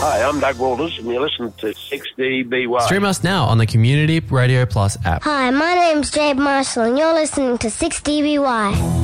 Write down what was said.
Hi, I'm Doug Walters, and you're listening to 6DBY. Stream us now on the Community Radio Plus app. Hi, my name's Jade Marshall, and you're listening to 6DBY.